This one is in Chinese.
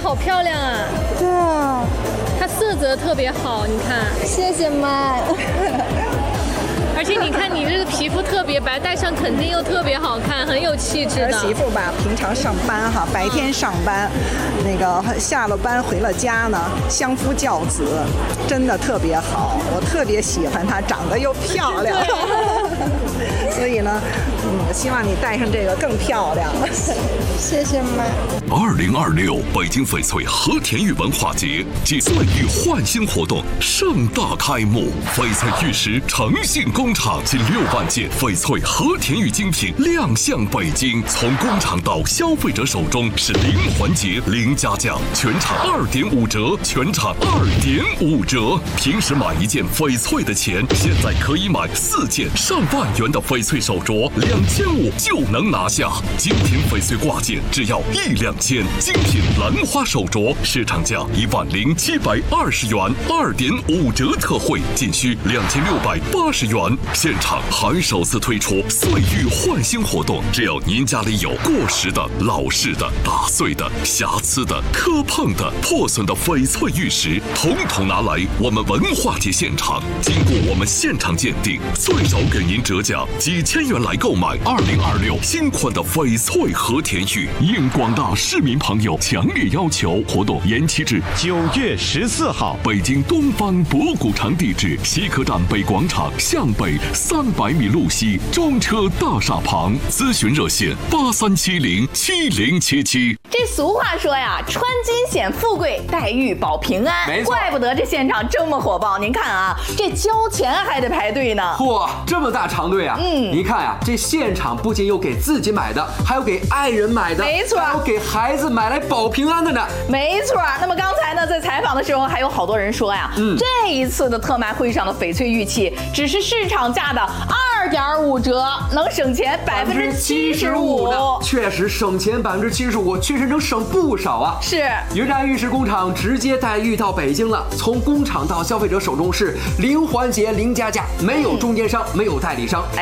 好漂亮啊！ 对啊， 它色泽特别好，你看。 谢谢妈。 而且你看，你这个皮肤特别白，戴上肯定又特别好看，很有气质的。 儿媳妇吧，平常上班哈，白天上班，那个下了班回了家呢，相夫教子，真的特别好，我特别喜欢她，长得又漂亮。所以呢，希望你戴上这个更漂亮。 谢谢妈。 2026北京翡翠和田玉文化节暨岁玉焕新活动盛大开幕，翡翠玉石诚信工厂近6万件翡翠和田玉精品亮相北京，从工厂到消费者手中是零环节零加价，全场2.5折，全场2.5折。平时买1件翡翠的钱，现在可以买4件上万元的翡翠手镯，2500就能拿下。精品翡翠挂件只要1两千，精品兰花手镯市场价10720元，2.5折特惠，仅需2680元。现场还首次推出岁玉焕新活动，只要您家里有过时的、老式的、打碎的、瑕疵的、磕碰的、破损的翡翠玉石，统统拿来我们文化节现场，经过我们现场鉴定，最少给您折价几千元来购买2026新款的翡翠和田玉。应广大市民朋友强烈要求，活动延期至 9月14号。 北京东方博古城地址：西客站北广场向北300米路西，中车大厦旁。咨询热线83707077。 这俗话说呀，穿金显富贵，戴玉保平安。 没错， 怪不得这现场这么火爆。您看啊，这交钱还得排队呢。 嚯，这么大长队啊！您看呀，这现场不仅有给自己买的，还有给爱人买的， 没错， 还有给孩子买来保平安的呢。 没错。那么刚才呢，在采访的时候，还有好多人说呀，这一次的特卖会上的翡翠玉器只是市场价的2.5折，能省钱75%。 确实省钱75%，确实能省不少啊。 是， 云山玉石工厂直接带玉到北京了，从工厂到消费者手中是零环节零加价，没有中间商，没有代理商。